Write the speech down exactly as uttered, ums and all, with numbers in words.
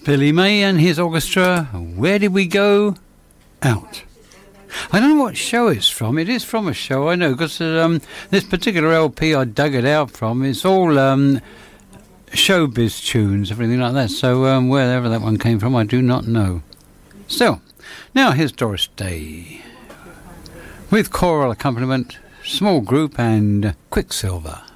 Billy May and his orchestra, Where Did We Go? Out. I don't know what show it's from. It is from a show, I know, because um, this particular L P I dug it out from, it's all um, showbiz tunes, everything like that. So um, wherever that one came from, I do not know. Still, now here's Doris Day with choral accompaniment, small group and Quicksilver.